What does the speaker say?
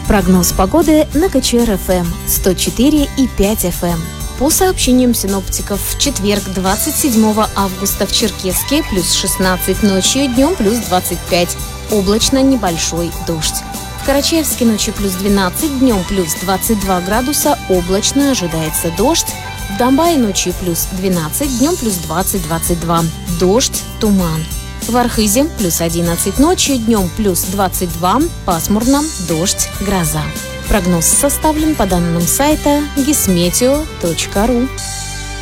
Прогноз погоды на КЧР-ФМ 104,5 FM. По сообщениям синоптиков, в четверг, 27 августа в Черкесске плюс 16, ночью и днем плюс 25. Облачно, небольшой дождь. В Карачаевске ночью плюс 12, днем плюс 22 градуса, облачно, ожидается дождь. В Домбае ночью плюс 12, днем плюс 20-22. Дождь, туман. В Архизе плюс 11 ночью, днем плюс 22, пасмурно, дождь, гроза. Прогноз составлен по данным сайта gismeteo.ru.